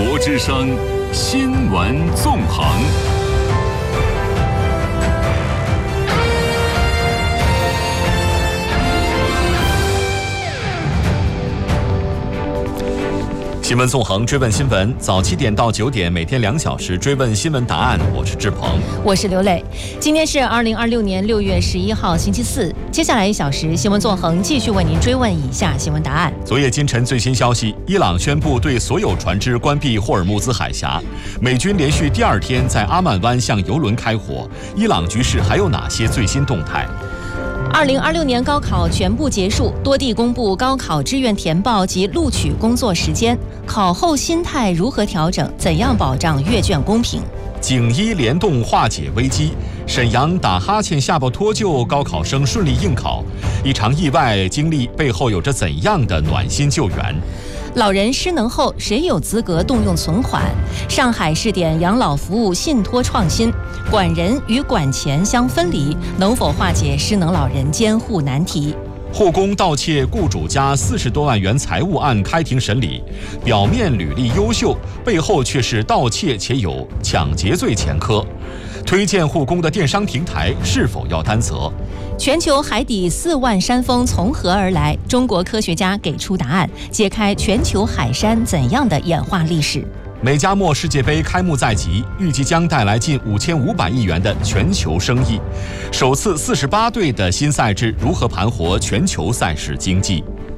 国之声新闻纵横。新闻纵横，追问新闻，早7点到9点，每天2小时追问新闻答案。我是志鹏， 我是刘磊。今天是2026年6月11号，星期四。接下来1小时，新闻纵横继续为您追问以下新闻答案。 昨夜今晨最新消息，伊朗宣布对所有船只关闭霍尔木兹海峡。美军连续第2天在阿曼湾向油轮开火。伊朗局势还有哪些最新动态 ？2026年高考全部结束，多地公布高考志愿填报及录取工作时间。考后心态如何调整？怎样保障阅卷公平？ 警医联动化解危机。沈阳打哈欠下巴脱臼，高考生顺利应考。一场意外经历背后有着怎样的暖心救援？ 老人失能后，谁有资格动用存款？上海试点养老服务信托创新，管人与管钱相分离，能否化解失能老人监护难题？ 护工盗窃雇主家40多万元财物案开庭审理，表面履历优秀，背后却是盗窃且有抢劫罪前科。推荐护工的电商平台是否要担责？ 全球海底4万山峰从何而来？中国科学家给出答案，揭开全球海山怎样的演化历史。 美加墨世界杯开幕在即，预计将带来近5500亿元的全球生意。首次48队的新赛制如何盘活全球赛事经济？